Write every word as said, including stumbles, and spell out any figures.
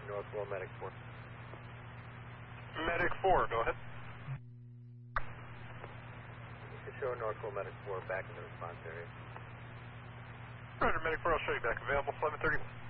Northwell Medic four. Medic four, go ahead. Show Northwell Medic four back in the response area. Roger, Medic four, I'll show you back. Available seven thirty-one.